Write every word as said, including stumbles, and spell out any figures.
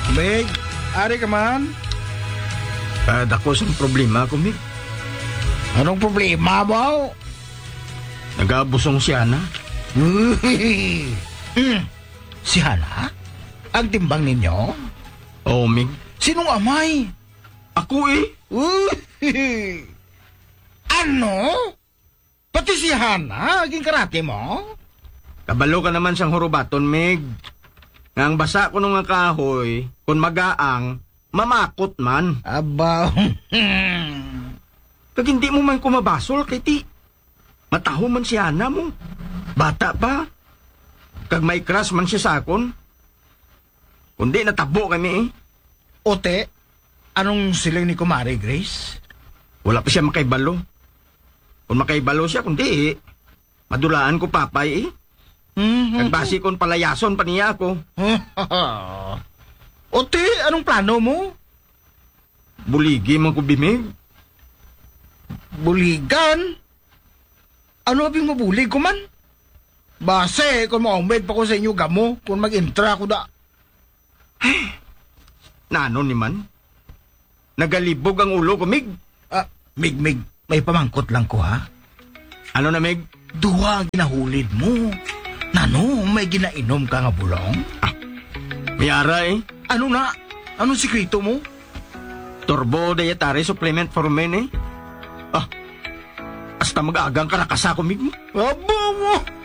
Meg, ari ka man? Uh, dako sa problema ko, Mig. Anong problema mo? Nagabusong siya na. Hmm. Si Hana? Ang timbang ninyo? Oo, Mig. Sinong amay? Ako eh. Ano? Pati si Hana, aging karate mo? Kabalo ka naman siyang hurubaton, Mig. Nga ang basa ko nung nga kahoy, kung magaang, mamakot man. Aba, Kag hindi mo man kumabasol, kay ti. Mataho man si Hana mo. Bata pa. Kag may crush man siya sa akon. Kundi natabo kami eh. Ote, anong siling ni Kumari Grace? Wala pa siya makaibalo. Kung makaibalo siya, kundi eh. Madulaan ko papay eh. Nagbasi kon palayason pa niya ako. Ote, anong plano mo? Buligi man ko bimig. Buligan? Ano abing mabulig ko man? Base, kung maumbed pa ko sa inyo gamo, kung mag-intra ko da. Nano ni man? Nagalibog ang ulo ko, Mig. Ah, Mig, Mig, may pamangkot lang ko ha. Ano na, Mig? Duha ang ginahulid mo. Nano, may ginainom ka nga bulong? Ah, may ara eh. Ano na? Anong sikrito mo? Turbo dietary supplement for men eh. Ah, hasta mag-agang ka nakasa ko, Mig. Aba mo!